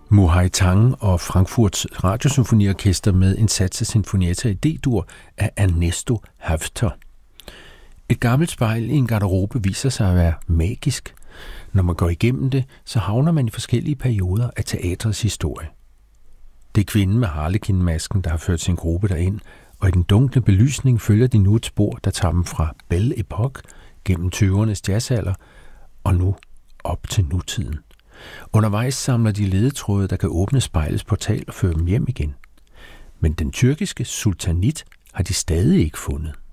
Muhai Tang og Frankfurts Radiosymfoniorkester med en sats af Sinfonietta i D-dur af Ernesto Hafter. Et gammelt spejl i en garderobe viser sig at være magisk. Når man går igennem det, så havner man i forskellige perioder af teatrets historie. Det er kvinden med harlekinmasken, der har ført sin gruppe derind, og i den dunkle belysning følger de nu et spor, der tager dem fra Belle Epoque gennem 20'ernes jazzalder og nu op til nutiden. Undervejs samler de ledetråde, der kan åbne spejlets portal og føre dem hjem igen. Men den tyrkiske sultanit har de stadig ikke fundet.